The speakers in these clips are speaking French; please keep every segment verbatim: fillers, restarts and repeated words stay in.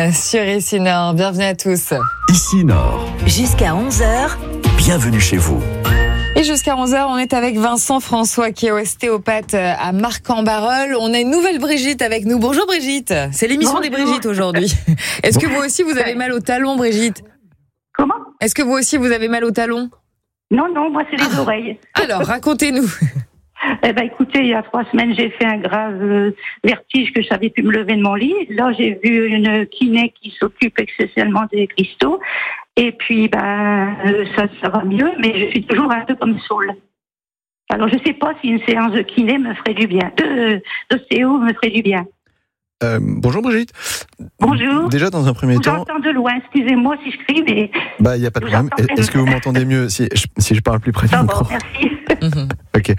euh, sur Ici Nord. Bienvenue à tous. Ici Nord. Jusqu'à onze heures. Bienvenue chez vous. Et jusqu'à onze heures, on est avec Vincent François qui est ostéopathe à Marcq-en-Barœul. On a une nouvelle Brigitte avec nous. Bonjour Brigitte. C'est l'émission Bonjour. des Brigitte aujourd'hui. Est-ce que vous aussi vous avez mal au talon, Brigitte? Comment? Est-ce que vous aussi vous avez mal au talon? Non, non, moi c'est les oreilles. Alors, racontez-nous. Eh ben, écoutez, il y a trois semaines, j'ai fait un grave euh, vertige que je savais plus me lever de mon lit. Là, j'ai vu une kiné qui s'occupe exceptionnellement des cristaux. Et puis, ben, euh, ça, ça va mieux, mais je suis toujours un peu comme saoule. Alors, je sais pas si une séance de kiné me ferait du bien, de, d'ostéo me ferait du bien. Euh, bonjour Brigitte. Bonjour. Déjà dans un premier Je vous temps, entends de loin, excusez-moi si je crie, mais... bah il y a pas de je problème. vous entends Est-ce que vous m'entendez mieux si je, si je parle plus près du Ça micro? va, merci. Ok.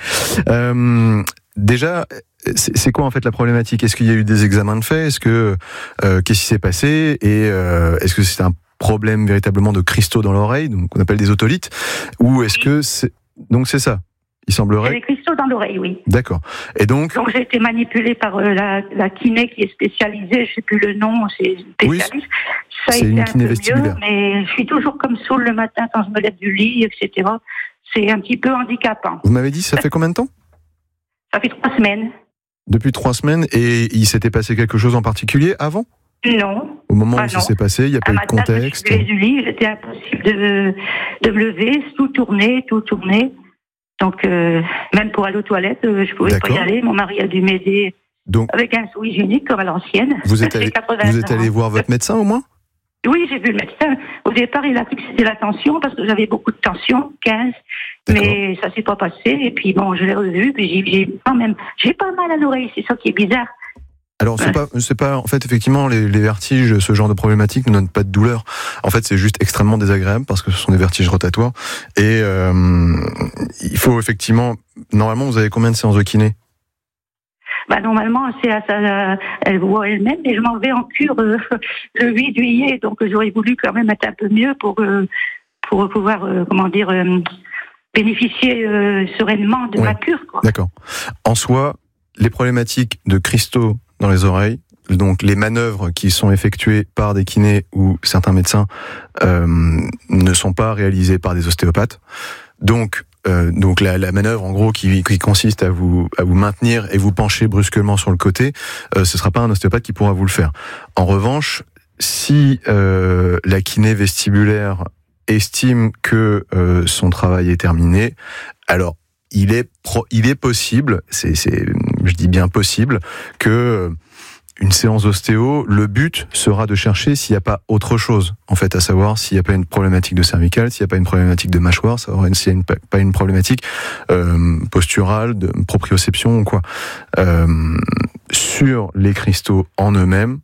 Euh, déjà, c'est, c'est quoi en fait la problématique? Est-ce qu'il y a eu des examens de fait? Est-ce que euh, qu'est-ce qui s'est passé? Et euh, est-ce que c'est un problème véritablement de cristaux dans l'oreille, donc qu'on appelle des otolithes, ou est-ce que c'est donc c'est ça? Il J'ai semblerait. des cristaux dans l'oreille, oui. D'accord. Et donc. Donc j'ai été manipulée par euh, la, la kiné qui est spécialisée, je sais plus le nom, c'est Oui, spécialiste. Ça a c'est été une un kiné peu vestibulaire. mieux, mais je suis toujours comme saoule le matin quand je me lève du lit, et cetera. C'est un petit peu handicapant. Vous m'avez dit ça fait combien de temps? Ça fait trois semaines. Depuis trois semaines. Et il s'était passé quelque chose en particulier avant? Non. Au moment Ah où ça non. s'est passé, il n'y a pas Un eu de matin, je me contexte. suis levée du lit, c'était impossible de, de me lever, tout tourner, tout tourner. Donc euh, même pour aller aux toilettes, euh, je pouvais pas D'accord. y aller. Mon mari a dû m'aider Donc, avec un sou hygiénique comme à l'ancienne. vous êtes J'ai allé, quatre-vingts vous êtes ans. allé voir votre médecin au moins? Oui, j'ai vu le médecin. Au départ, il a cru que c'était la tension parce que j'avais beaucoup de tension, quinze, D'accord. mais ça s'est pas passé. Et puis bon, je l'ai revu, puis j'ai, j'ai quand même, j'ai pas mal à l'oreille. C'est ça qui est bizarre. Alors c'est Ouais. pas, c'est pas, en fait effectivement les, les vertiges, ce genre de problématique ne donnent pas de douleur. En fait c'est juste extrêmement désagréable parce que ce sont des vertiges rotatoires et euh, il faut effectivement. Normalement vous avez combien de séances de kiné? Bah normalement, c'est à ça, elle voit elle-même, mais je m'en vais en cure euh, le huit juillet, donc j'aurais voulu quand même être un peu mieux pour euh, pour pouvoir euh, comment dire euh, bénéficier euh, sereinement de Ouais. ma cure, quoi. D'accord. En soi, les problématiques de cristaux dans les oreilles, donc les manœuvres qui sont effectuées par des kinés ou certains médecins euh, ne sont pas réalisées par des ostéopathes. Donc, euh, donc la, la manœuvre en gros qui, qui consiste à vous à vous maintenir et vous pencher brusquement sur le côté, euh, ce sera pas un ostéopathe qui pourra vous le faire. En revanche, si euh, la kiné vestibulaire estime que euh, son travail est terminé, alors il est pro, il est possible, c'est, c'est, je dis bien possible, que euh, une séance d'ostéo, le but sera de chercher s'il n'y a pas autre chose, en fait, à savoir s'il n'y a pas une problématique de cervicale, s'il n'y a pas une problématique de mâchoire, savoir s'il n'y a une, pas une problématique euh, posturale, de proprioception ou quoi. Euh, sur les cristaux en eux-mêmes,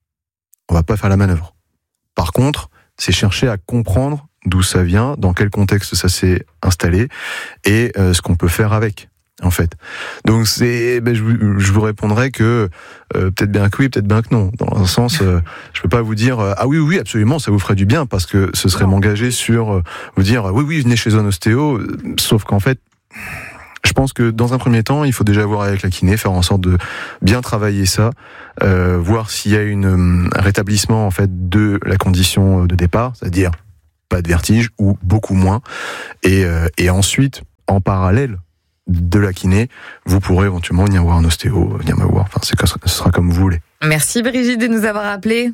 on va pas faire la manœuvre. Par contre, c'est chercher à comprendre d'où ça vient, dans quel contexte ça s'est installé, et euh, ce qu'on peut faire avec, en fait. Donc c'est, ben, je, vous- je vous répondrai que euh, peut-être bien que oui, peut-être bien que non. Dans un sens, euh, je peux pas vous dire euh, ah oui oui absolument, ça vous ferait du bien, parce que ce serait m'engager sur euh, vous dire oui oui venez chez un ostéo, euh, sauf qu'en fait. Je pense que dans un premier temps, il faut déjà voir avec la kiné, faire en sorte de bien travailler ça, euh, voir s'il y a une, un rétablissement en fait de la condition de départ, c'est-à-dire pas de vertige ou beaucoup moins, et, euh, et ensuite, en parallèle de la kiné, vous pourrez éventuellement venir voir un ostéo, venir me voir. Enfin, c'est, ce sera comme vous voulez. Merci Brigitte de nous avoir appelés.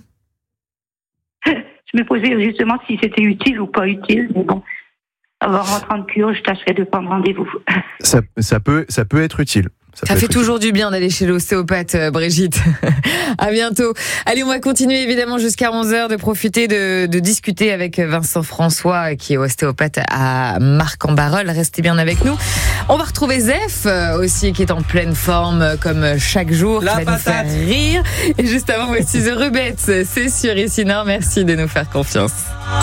Je me posais justement si c'était utile ou pas utile, mais bon, avant rentrant de cure, je tâcherai de prendre rendez-vous. Ça, ça peut, ça peut être utile. Ça, Ça peut fait être toujours du bien d'aller chez l'ostéopathe, euh, Brigitte. À bientôt. Allez, on va continuer évidemment jusqu'à onze heures de profiter de, de discuter avec Vincent François, qui est ostéopathe à Marcq-en-Barœul. Restez bien avec nous. On va retrouver Zef euh, aussi, qui est en pleine forme, euh, comme chaque jour, La qui va patate. nous faire rire. Et juste avant, voici The Rubettes. C'est sur Ici Nord. Merci de nous faire confiance.